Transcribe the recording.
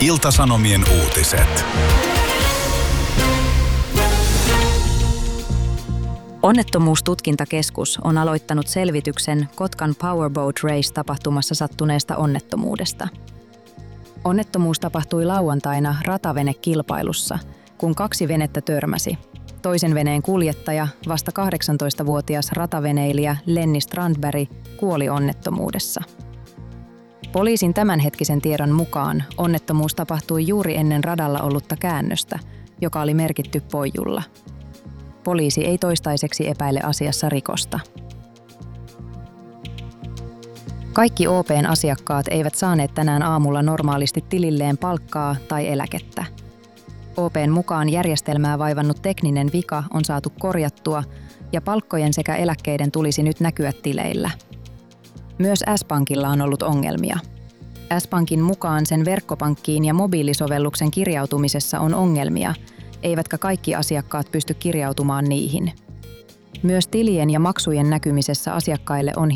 Ilta-Sanomien uutiset. Onnettomuustutkintakeskus on aloittanut selvityksen Kotkan Powerboat Race-tapahtumassa sattuneesta onnettomuudesta. Onnettomuus tapahtui lauantaina ratavenekilpailussa, kun 2 venettä törmäsi. Toisen veneen kuljettaja, vasta 18-vuotias rataveneilijä Lenni Strandberg, kuoli onnettomuudessa. Poliisin tämänhetkisen tiedon mukaan onnettomuus tapahtui juuri ennen radalla ollutta käännöstä, joka oli merkitty poijulla. Poliisi ei toistaiseksi epäile asiassa rikosta. Kaikki OP:n asiakkaat eivät saaneet tänään aamulla normaalisti tililleen palkkaa tai eläkettä. OP:n mukaan järjestelmää vaivannut tekninen vika on saatu korjattua ja palkkojen sekä eläkkeiden tulisi nyt näkyä tileillä. Myös S-Pankilla on ollut ongelmia. S-Pankin mukaan sen verkkopankkiin ja mobiilisovelluksen kirjautumisessa on ongelmia, eivätkä kaikki asiakkaat pysty kirjautumaan niihin. Myös tilien ja maksujen näkymisessä asiakkaille on